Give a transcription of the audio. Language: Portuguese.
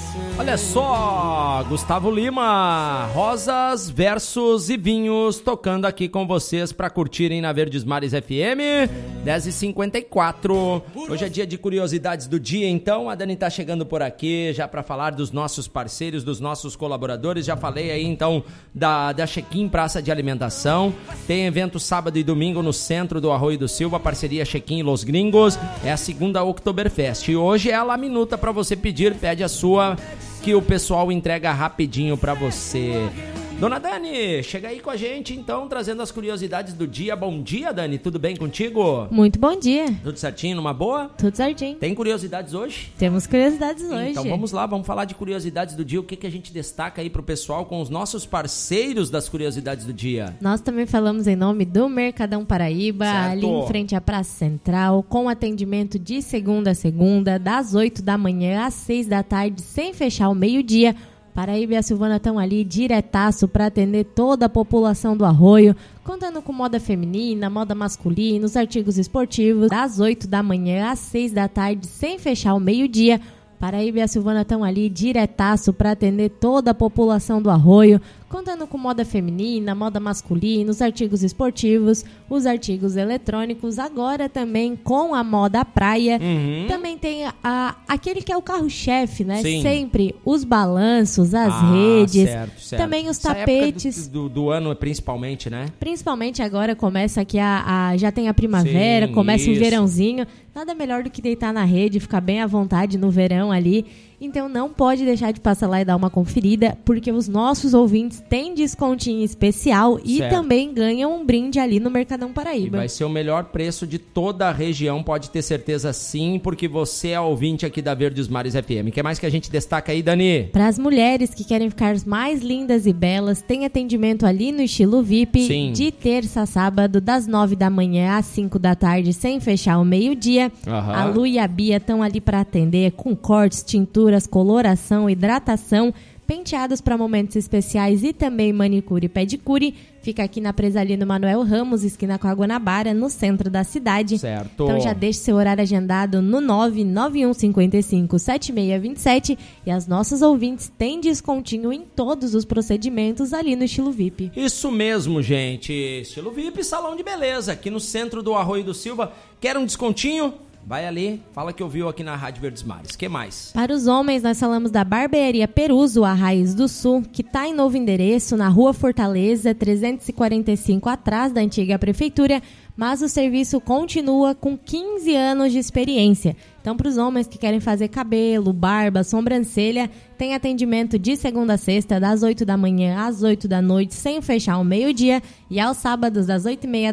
Olha só, Gustavo Lima, Rosas, Versos e Vinhos, tocando aqui com vocês para curtirem na Verdes Mares FM, 10h54. Hoje é dia de curiosidades do dia, então a Dani tá chegando por aqui já para falar dos nossos parceiros, dos nossos colaboradores. Já falei aí então da Check-in Praça de Alimentação. Tem evento sábado e domingo no centro do Arroio do Silva, parceria Check-in Los Gringos. É a segunda Oktoberfest e hoje é a La Minuta para você pedir, pede a sua que o pessoal entrega rapidinho pra você. Dona Dani, chega aí com a gente então, trazendo as curiosidades do dia. Bom dia, Dani, tudo bem contigo? Muito bom dia. Tudo certinho, numa boa? Tudo certinho. Tem curiosidades hoje? Temos curiosidades hoje. Então vamos lá, vamos falar de curiosidades do dia. O que a gente destaca aí pro pessoal com os nossos parceiros das curiosidades do dia? Nós também falamos em nome do Mercadão Paraíba, certo, ali em frente à Praça Central, com atendimento de segunda a segunda, das 8 da manhã às 6 da tarde, sem fechar ao meio-dia. Paraíba e a Silvana estão ali diretaço para atender toda a população do Arroio, contando com moda feminina, moda masculina, os artigos esportivos, das 8 da manhã às 6 da tarde, sem fechar ao meio-dia. Paraíba e a Silvana estão ali diretaço para atender toda a população do Arroio, contando com moda feminina, moda masculina, os artigos esportivos, os artigos eletrônicos, agora também com a moda praia. Também tem aquele que é o carro-chefe, né? Sim. Sempre os balanços, as redes, certo. também os Essa tapetes. época do ano, principalmente, né? Principalmente agora começa aqui já tem a primavera, Sim, começa o isso. verãozinho. Nada melhor do que deitar na rede, ficar bem à vontade no verão ali. Então não pode deixar de passar lá e dar uma conferida, porque os nossos ouvintes têm descontinho especial e certo, também ganham um brinde ali no Mercadão E Paraíba. vai ser o melhor preço de toda a região, pode ter certeza sim, porque você é ouvinte aqui da Verdes Mares FM. O que mais que a gente destaca aí, Dani? Para as mulheres que querem ficar mais lindas e belas, tem atendimento ali no estilo VIP, Sim, de terça a sábado, das 9 da manhã às 5 da tarde, sem fechar ao meio-dia. A Lu e a Bia estão ali para atender com cortes, tinturas, coloração, hidratação, penteados para momentos especiais e também manicure e pedicure. Fica aqui na Presalino Manuel Ramos, esquina com a Guanabara, no centro da cidade. certo. Então já deixe seu horário agendado no 991557627 e as nossas ouvintes têm descontinho em todos os procedimentos ali no estilo VIP. Isso mesmo, gente. Estilo VIP, salão de beleza, aqui no centro do Arroio do Silva. Quer um descontinho? Vai ali, fala que ouviu aqui na Rádio Verdes Mares. O que mais? Para os homens, nós falamos da Barbearia Peruso, a Raiz do Sul, que está em novo endereço, na Rua Fortaleza, 345, atrás da antiga prefeitura, mas o serviço continua com 15 anos de experiência. Então, para os homens que querem fazer cabelo, barba, sobrancelha, tem atendimento de segunda a sexta, das 8 da manhã às 8 da noite, sem fechar ao meio-dia, e aos sábados, das 8h30